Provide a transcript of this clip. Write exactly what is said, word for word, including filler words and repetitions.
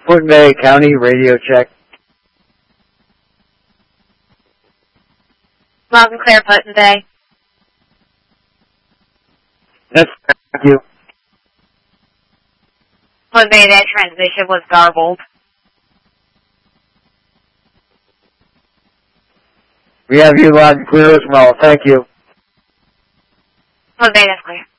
Put-in-Bay County radio check. Loud and clear, Put-in-Bay. Yes, thank you. Put-in-Bay, that transmission was garbled. We have you loud and clear as well. Thank you. Put-in-Bay, that's clear.